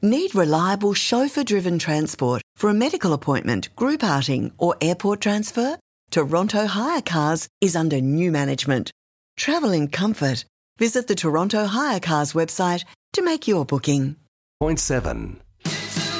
Need reliable chauffeur-driven transport for a medical appointment, group outing or airport transfer? Toronto Hire Cars is under new management. Travel in comfort. Visit the Toronto Hire Cars website to make your booking. Point 7.